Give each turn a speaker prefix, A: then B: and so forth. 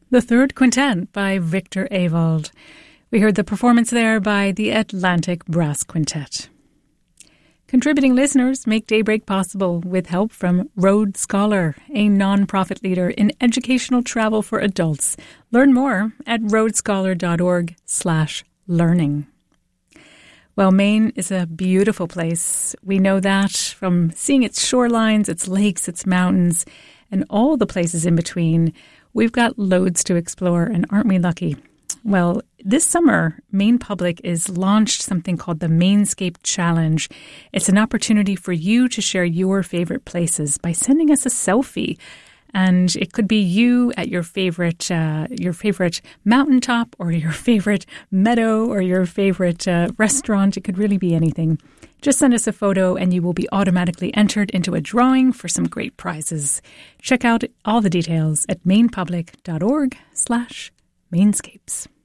A: The Third Quintet by Victor Avald. We heard the performance there by the Atlantic Brass Quintet. Contributing listeners make Daybreak possible with help from Road Scholar, a non-profit leader in educational travel for adults. Learn more at roadscholar.org/learning. Well, Maine is a beautiful place. We know that from seeing its shorelines, its lakes, its mountains, and all the places in between. We've got loads to explore, and aren't we lucky? Well, this summer, Maine Public is launched something called the Mainscape Challenge. It's an opportunity for you to share your favorite places by sending us a selfie. And it could be you at your favorite mountaintop, or your favorite meadow, or your favorite restaurant. It could really be anything. Just send us a photo and you will be automatically entered into a drawing for some great prizes. Check out all the details at mainepublic.org/mainscapes.